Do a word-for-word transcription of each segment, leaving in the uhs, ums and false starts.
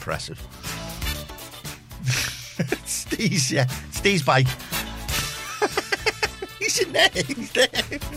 impressive. Steve's, yeah. Steve's bike. He's in there. He's there.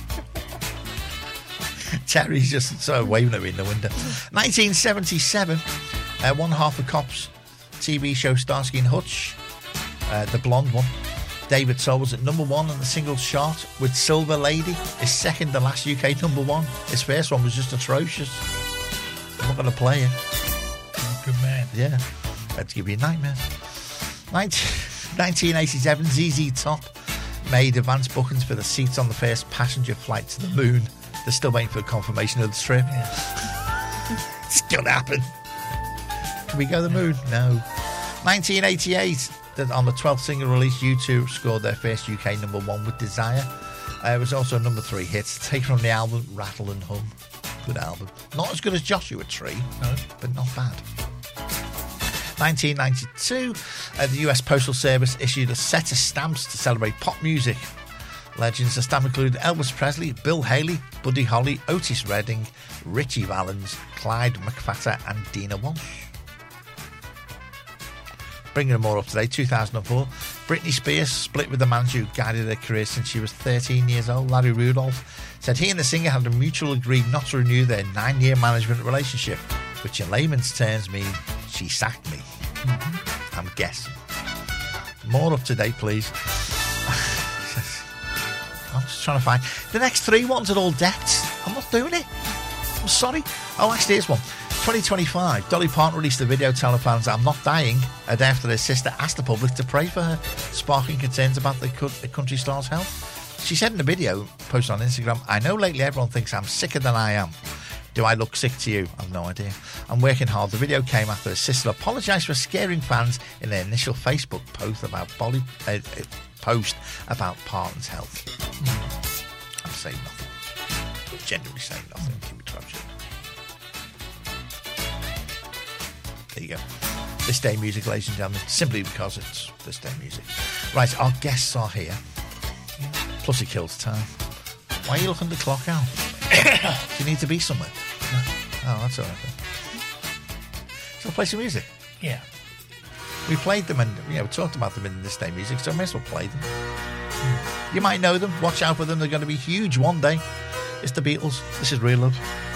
Terry's just sort of waving at me in the window. nineteen seventy-seven, uh, one half of Cops T V show Starsky and Hutch, uh, the blonde one. David Soul was at number one on the singles chart with Silver Lady, his second to last U K number one. His first one was just atrocious. I'm not going to play it. Good man. Yeah, that'd give you nightmares. nineteen eighty-seven, Z Z Top made advance bookings for the seats on the first passenger flight to the moon. They're still waiting for confirmation of the trip. Yeah. It's going to happen. Can we go to the moon? No. nineteen eighty-eight, on the twelfth single release, U two scored their first U K number one with Desire. Uh, it was also a number three hit, taken from the album Rattle and Hum. Good album. Not as good as Joshua Tree, no, but not bad. nineteen ninety-two, uh, the U S Postal Service issued a set of stamps to celebrate pop music. Legends. The stamp included Elvis Presley, Bill Haley, Buddy Holly, Otis Redding, Richie Valens, Clyde McPhatter and Dina Walsh. Bringing them more up to date, two thousand four, Britney Spears split with the manager who guided her career since she was thirteen years old. Larry Rudolph said he and the singer had a mutual agreed not to renew their nine-year management relationship, which in layman's terms mean she sacked me. Mm-hmm. I'm guessing. More up to date, please. I'm just trying to find the next three ones are all deaths. I'm not doing it. I'm sorry. Oh, actually, here's one. twenty twenty-five, Dolly Parton released a video telling fans I'm not dying a day after their sister asked the public to pray for her, sparking concerns about the, the country star's health. She said in the video posted on Instagram, I know lately everyone thinks I'm sicker than I am. Do I look sick to you? I've no idea. I'm working hard. The video came after her sister apologised for scaring fans in their initial Facebook post about Bolly, uh, post about Parton's health. Mm. I'm saying nothing. I'm genuinely saying nothing. Keep it trapped. There you go. This Day Music, ladies and gentlemen, simply because it's This Day Music. Right, our guests are here. Plus it kills time. Why are you looking at the clock, Al? Do you need to be somewhere? No. Oh, that's all right then. So we'll play some music. Yeah. We played them and you know, we talked about them in This Day Music, so I may as well play them. Mm. You might know them. Watch out for them. They're going to be huge one day. It's the Beatles. This is Real Love.